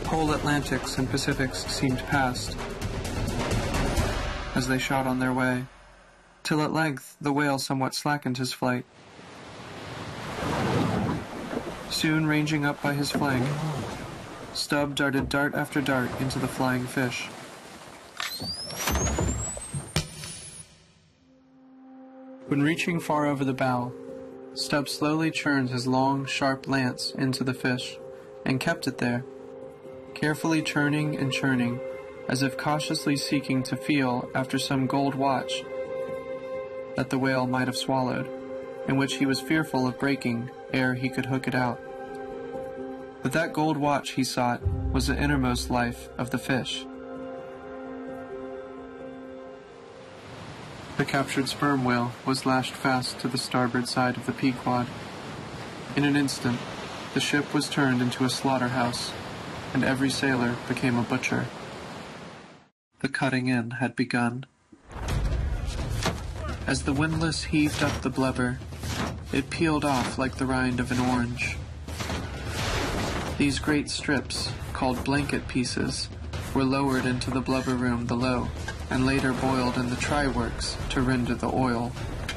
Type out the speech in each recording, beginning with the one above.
Whole Atlantics and Pacifics seemed past as they shot on their way, till at length the whale somewhat slackened his flight. Soon ranging up by his flank, Stubb darted dart after dart into the flying fish. When reaching far over the bow, Stubb slowly churned his long, sharp lance into the fish, and kept it there, carefully churning and churning, as if cautiously seeking to feel after some gold watch that the whale might have swallowed, and which he was fearful of breaking ere he could hook it out. But that gold watch he sought was the innermost life of the fish. The captured sperm whale was lashed fast to the starboard side of the Pequod. In an instant, the ship was turned into a slaughterhouse, and every sailor became a butcher. The cutting in had begun. As the windlass heaved up the blubber, it peeled off like the rind of an orange. These great strips, called blanket pieces, were lowered into the blubber room below, and later boiled in the try-works to render the oil.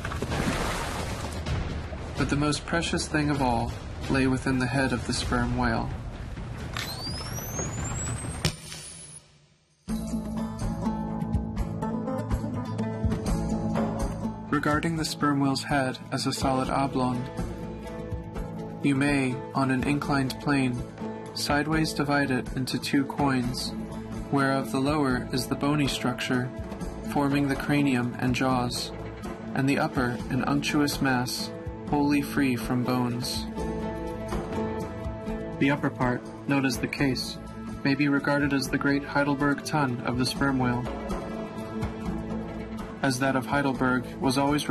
But the most precious thing of all lay within the head of the sperm whale. Regarding the sperm whale's head as a solid oblong, you may, on an inclined plane, sideways divide it into two coins, whereof the lower is the bony structure, forming the cranium and jaws, and the upper an unctuous mass, wholly free from bones. The upper part, known as the case, may be regarded as the great Heidelberg tun of the sperm whale, as that of Heidelberg was always